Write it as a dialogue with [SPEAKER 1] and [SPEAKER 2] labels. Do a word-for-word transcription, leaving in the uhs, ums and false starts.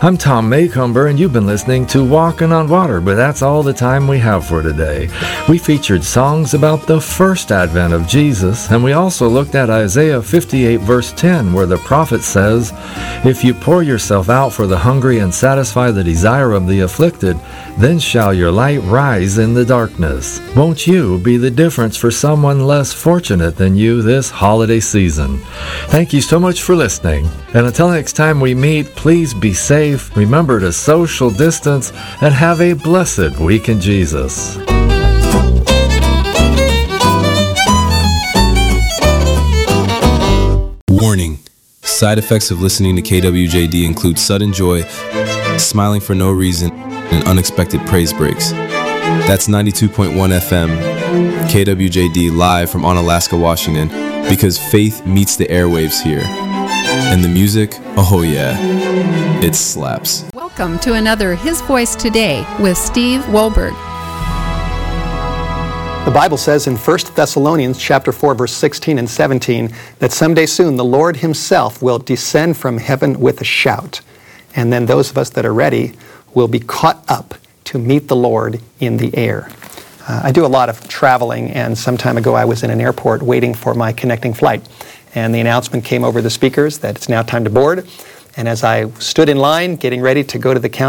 [SPEAKER 1] I'm Tom Maycomber, and you've been listening to Walking on Water, but that's all the time we have for today. We featured songs about the first advent of Jesus, and we also looked at Isaiah fifty-eight, verse ten, where the prophet says, "If you pour yourself out for the hungry and satisfy the desire of the afflicted, then shall your light rise in the darkness." Won't you be the difference for someone less fortunate than you this holiday season? Thank you so much for listening, and until next time we meet, please be safe. Remember to social distance and have a blessed week in Jesus.
[SPEAKER 2] Warning. Side effects of listening to K W J D include sudden joy, smiling for no reason, and unexpected praise breaks. That's ninety-two point one F M, K W J D, live from Onalaska, Washington, because faith meets the airwaves here. And the music, oh yeah, it slaps.
[SPEAKER 3] Welcome to another His Voice Today with Steve Wohlberg.
[SPEAKER 4] The Bible says in First Thessalonians chapter four, verse sixteen and seventeen, that someday soon the Lord himself will descend from heaven with a shout. And then those of us that are ready will be caught up to meet the Lord in the air. Uh, I do a lot of traveling, and some time ago I was in an airport waiting for my connecting flight. And the announcement came over the speakers that it's now time to board. And as I stood in line, getting ready to go to the counter,